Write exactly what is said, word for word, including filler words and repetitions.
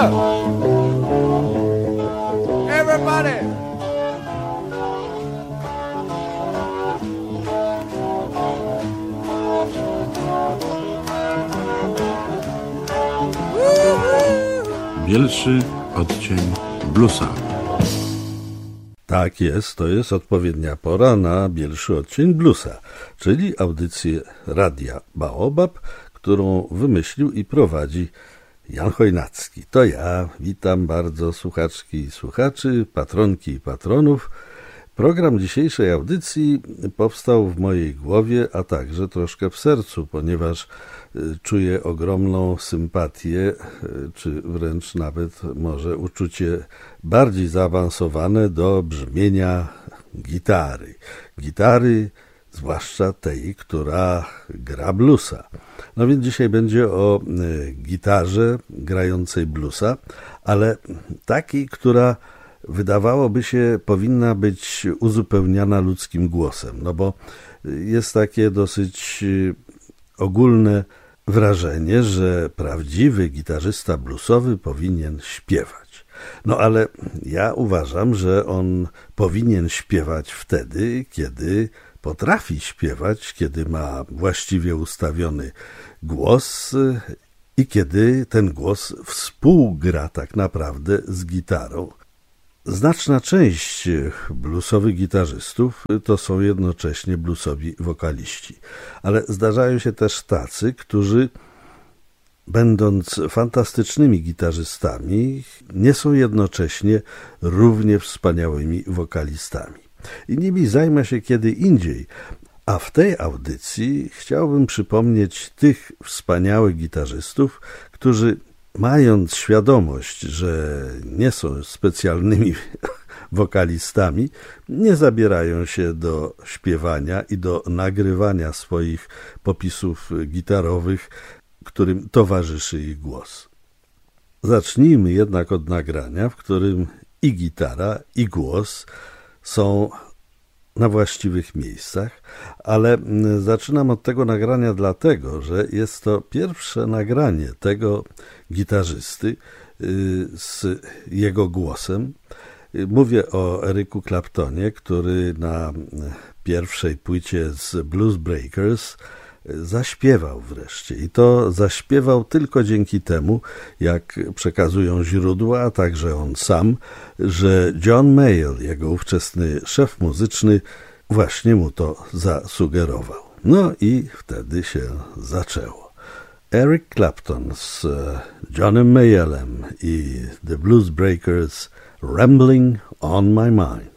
Everybody. Bielszy odcień bluesa. Tak jest, to jest odpowiednia pora na bielszy odcień bluesa, czyli audycję Radia Baobab, którą wymyślił i prowadzi Jan Chojnacki. To ja, witam bardzo słuchaczki i słuchaczy, patronki i patronów. Program dzisiejszej audycji powstał w mojej głowie, a także troszkę w sercu, ponieważ czuję ogromną sympatię, czy wręcz nawet może uczucie bardziej zaawansowane do brzmienia gitary. Gitary, zwłaszcza tej, która gra bluesa. No więc dzisiaj będzie o gitarze grającej bluesa, ale takiej, która wydawałoby się powinna być uzupełniana ludzkim głosem, no bo jest takie dosyć ogólne wrażenie, że prawdziwy gitarzysta bluesowy powinien śpiewać. No ale ja uważam, że on powinien śpiewać wtedy, kiedy potrafi śpiewać, kiedy ma właściwie ustawiony głos i kiedy ten głos współgra tak naprawdę z gitarą. Znaczna część bluesowych gitarzystów to są jednocześnie bluesowi wokaliści, ale zdarzają się też tacy, którzy będąc fantastycznymi gitarzystami nie są jednocześnie równie wspaniałymi wokalistami. I nimi zajmę się kiedy indziej, a w tej audycji chciałbym przypomnieć tych wspaniałych gitarzystów, którzy mając świadomość, że nie są specjalnymi wokalistami, nie zabierają się do śpiewania i do nagrywania swoich popisów gitarowych, którym towarzyszy ich głos. Zacznijmy jednak od nagrania, w którym i gitara, i głos są na właściwych miejscach, ale zaczynam od tego nagrania dlatego, że jest to pierwsze nagranie tego gitarzysty z jego głosem. Mówię o Ericu Claptonie, który na pierwszej płycie z Blues Breakers zaśpiewał wreszcie. I to zaśpiewał tylko dzięki temu, jak przekazują źródła, a także on sam, że John Mayall, jego ówczesny szef muzyczny, właśnie mu to zasugerował. No i wtedy się zaczęło. Eric Clapton z Johnem Mayallem i The Blues Breakers, Rambling on My Mind.